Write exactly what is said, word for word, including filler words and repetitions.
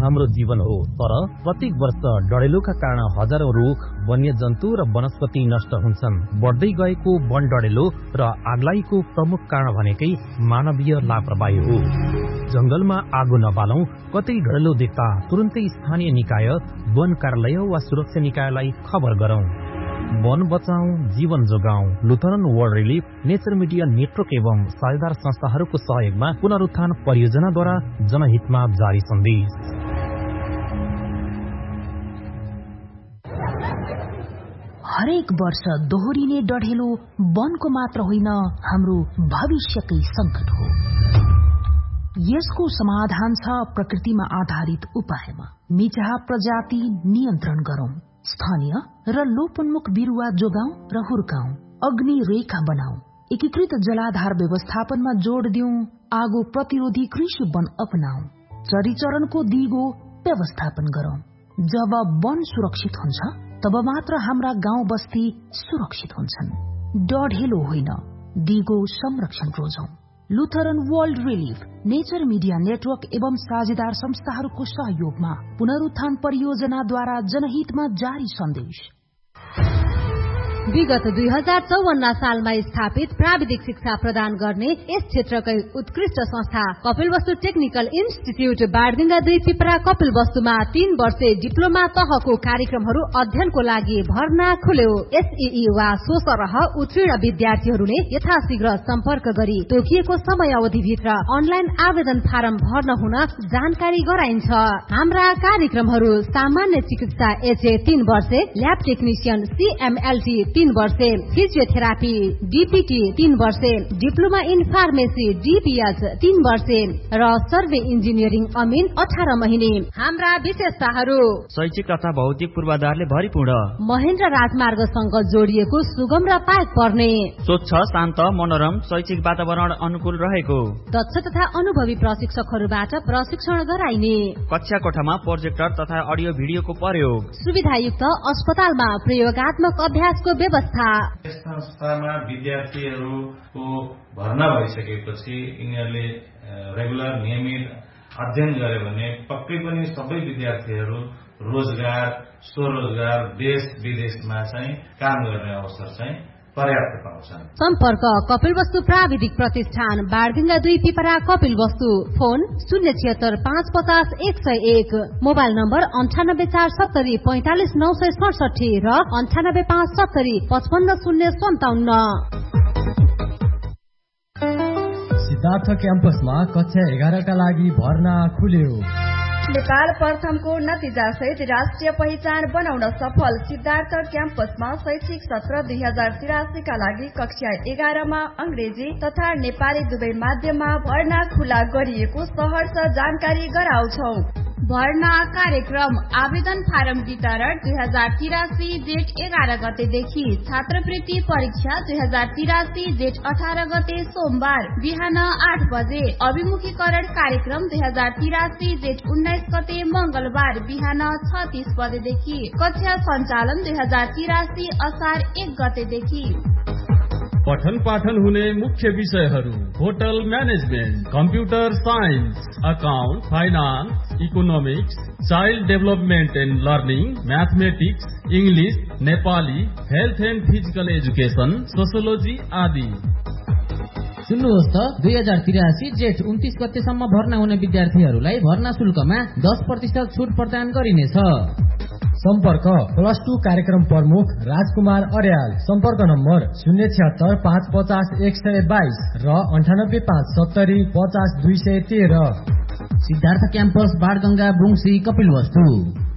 हाम्रो जीवन हो, तर प्रत्येक वर्ष डढेलोका कारण हजारौं रुख, वन्यजन्तु र वनस्पति नष्ट हुन्छन्। बढ्दै गएको वन डढेलो र आगलागीको प्रमुख कारण भनेकै मानवीय लापरवाही हो। जंगलमा आगो नबालौं, कतै डढेलो देख्दा तुरुन्तै स्थानीय निकाय, वन कार्यालय वा सुरक्षा निकायलाई खबर गरौं। वन बचाऊ, जीवन जोगाऊ। Lutheran world relief, nature media network एवं साझेदार संस्थाहरूको सहयोगमा पुनरुत्थान परियोजनाद्वारा जनहितमा जारी सन्देश। हरेक वर्ष दोहोरिने डढेलो वनको मात्र होइन, हाम्रो भविष्यकै संकट हो। यसको समाधान छ प्रकृतिमा आधारित उपायमा। मिचहा प्रजाति नियन्त्रण गरौं, स्थानीय र लोपोन्मुख बिरुवा जोगाऊ र हुर्काऊ, अग्नि रेखा बनाऊ, एकीकृत जलाधार व्यवस्थापनमा जोड़ दिउँ, आगो प्रतिरोधी कृषि वन अपनाऊ, चरीचरणको दिगो व्यवस्थापन गरौं। जब वन सुरक्षित हुन्छ तब मात्र हाम्रा गाउँ बस्ती सुरक्षित हुन्छन्। डढेलो होइन, दिगो संरक्षण रोजौं। Lutheran world relief, nature media network एवं साझेदार संस्थाहरूको सहयोगमा पुनरुत्थान परियोजनाद्वारा जनहितमा जारी सन्देश। विगत दुई हजार चौवन्न सालमा स्थापित प्राविधिक शिक्षा प्रदान गर्ने यस क्षेत्रकै उत्कृष्ट संस्था कपिलवस्तु टेक्निकल इन्स्टिच्युट बारदिङ्गा दुई पिपरा कपिलवस्तुमा तीन वर्षे डिप्लोमा तहको कार्यक्रमहरू अध्ययनको लागि भर्ना खुल्यो। एसईई वा सोसरह उत्तीर्ण विद्यार्थीहरूले यथाशीघ्र सम्पर्क गरी तोकिएको समयावधिभित्र अनलाइन आवेदन फारम भर्न हुन जानकारी गराइन्छ। हाम्रा कार्यक्रमहरू सामान्य चिकित्सा एचए तीन वर्षे, ल्याब टेक्निशियन सीएमएलटी तीन वर्षे, फिजियोथेरापी डीपीटी तीन वर्षे, डिप्लोमा इन फार्मेसी डीपीएच तीन वर्षे र सर्वे इन्जिनियरिङ अमिन अठार महिने। हाम्रा विशेषताहरू: शैक्षिक तथा भौतिक पूर्वाधारले भरिपूर्ण, महेन्द्र राजमार्गसँग जोडिएको सुगम र पाइक पर्ने, स्वच्छ शान्त मनोरम शैक्षिक वातावरण अनुकूल रहेको, दक्ष तथा अनुभवी प्रशिक्षकहरूबाट प्रशिक्षण गराइने, कक्षा कोठामा प्रोजेक्टर तथा अडियो भिडियोको प्रयोग, सुविधायुक्त अस्पतालमा प्रयोगात्मक अभ्यासको व्यवस्था। यस संस्थामा विद्यार्थीहरूको भर्ना भइसकेपछि यिनीहरूले रेगुलर नियमित अध्ययन गरे भने पक्कै पनि सबै विद्यार्थीहरू रोजगार, स्वरोजगार, देश विदेशमा चाहिँ काम गर्ने अवसर चाहिँ पर्याप्त पाउँछन्। सम्पर्क कपिलवस्तु प्राविधिक प्रतिष्ठान बारदिङ्गा दुई पिपरा कपिलवस्तु। फोन शून्य छिहत्तर पाँच पचास एक सय एक, मोबाइल नम्बर अन्ठानब्बे चार सत्तरी पैंतालिस नौ सय सडसठी र अन्ठानब्बे पाँच सत्तरी पचपन्न शून्य सन्ताउन्न। सिद्धार्थ क्याम्पसमा कक्षा एघारका लागि भर्ना खुल्यो। नेपाल प्रथमको नतिजा सहित राष्ट्रिय पहिचान बनाउन सफल सिद्धार्थ क्याम्पसमा शैक्षिक सत्र दुई हजार तिरासी का लागि कक्षा एघारमा अंग्रेजी तथा नेपाली दुवै माध्यममा भर्ना खुला गरिएको सहर्ष जानकारी गराउँछौ। भर्ना कार्यक्रम आवेदन फारम वितरण दुई हजार तिरासी जेठ एघार गतेदेखि, छात्रवृत्ति परीक्षा दुई हजार तिरासी जेठ अठार गते सोमबार बिहान आठ बजे, अभिमुखीकरण कार्यक्रम दुई हजार तिरासी जेठ उन्नाइस गते मंगलबार बिहान छ तीस बजेदेखि, कक्षा सञ्चालन दुई हजार तिरासी असार एक गतेदेखि। पठन पाठन हुने मुख्य विषयहरू: hotel management, computer science, account, finance, economics, child development and learning, mathematics, English, Nepali, health and physical education, sociology आदि। सुन्नुहोस् त, दुई हजार तिरासी जेठ उन्तीस गतेसम्म भर्ना हुने विद्यार्थीहरूलाई भर्ना शुल्कमा दस प्रतिशत छुट प्रदान गरिनेछ। सम्पर्क प्लस टू कार्यक्रम प्रमुख राजकुमार अर्याल। सम्पर्क नम्बर शून्य छिहत्तर पाँच पचास एक सय बाइस र अन्ठानब्बे पाँच सत्तरी पचास दुई सय तेह्र। सिद्धार्थ क्याम्पस बारगंगा बुङसी कपिलवस्तु।